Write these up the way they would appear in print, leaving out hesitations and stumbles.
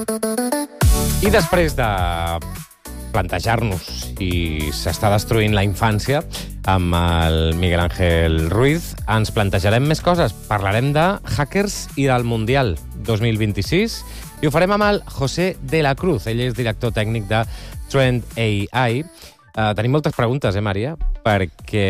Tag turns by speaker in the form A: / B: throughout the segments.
A: I després de plantejar-nos si s'està destruint la infància amb el Miguel Ángel Ruiz, ens plantejarem més coses. Parlarem de hackers i del Mundial 2026 i ho farem amb el José de la Cruz. Ell és director tècnic de Trend AI. Tenim moltes preguntes, Maria? Perquè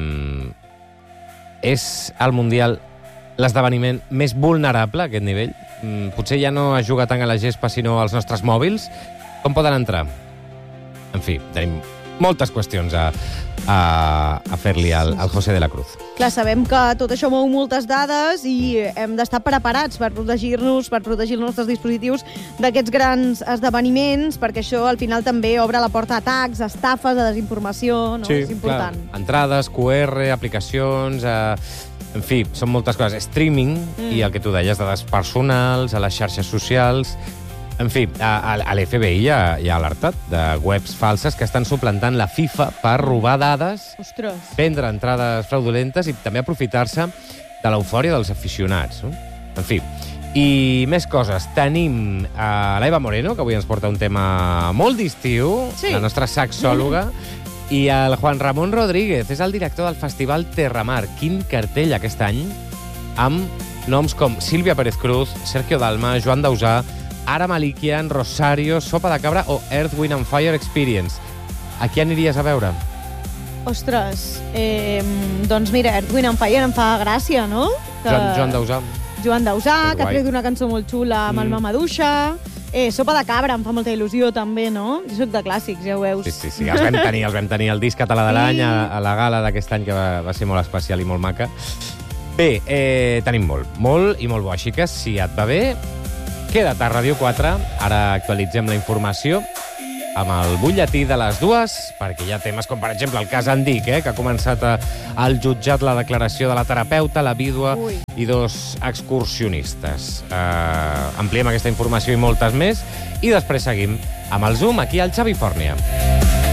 A: és el Mundial l'esdeveniment més vulnerable a aquest nivell. Potser ja no es juga tant a la gespa, sinó als nostres mòbils. Com poden entrar? En fi, tenim moltes qüestions a fer-li al José de la Cruz.
B: Clar, sabem que tot això mou moltes dades i hem d'estar preparats per protegir-nos, per protegir els nostres dispositius d'aquests grans esdeveniments, perquè això al final també obre la porta a atacs, a estafes, a desinformació, no?
A: Sí,
B: és important.
A: Clar. Entrades, QR, aplicacions... En fi, són moltes coses. Streaming i el que tu deies, dades personals, a les xarxes socials... En fi, a l'FBI ja ha alertat de webs falses que estan suplantant la FIFA per robar dades,
B: Ostres.
A: vendre entrades fraudulentes i també aprofitar-se de l'eufòria dels aficionats. No? En fi, i més coses. Tenim l'Eva Moreno, que avui ens porta un tema molt d'estiu,
B: Sí.
A: la nostra saxòloga, i el Juan Ramon Rodríguez, és el director del Festival Terramar. Quin cartell aquest any, amb noms com Sílvia Pérez Cruz, Sergio Dalma, Joan Dausà, Ara Malikian, Rosario, Sopa de Cabra o Earth, Wind and Fire Experience. A qui aniries a veure?
B: Ostres, doncs mira, Earth, Wind and Fire em fa gràcia, no?
A: Joan Dausà.
B: Joan Dausà,
A: Que
B: que ha
A: guai.
B: tret una cançó molt xula amb el Mamaduixa. Sopa de Cabra em fa molta il·lusió, també, no? Jo soc de clàssics, ja ho veus.
A: Sí. Els vam tenir el disc català de l'any a la gala d'aquest any, que va ser molt especial i molt maca. Bé, tenim molt i molt bo. Així que, si et va bé, queda't a Ràdio 4. Ara actualitzem la informació amb el butlletí de les 2, perquè hi ha temes com, per exemple, el cas Andic, que ha començat al jutjat la declaració de la terapeuta, la vídua i 2 excursionistes. Ampliem aquesta informació i moltes més, i després seguim amb el Zoom aquí al Xavi Fòrnia.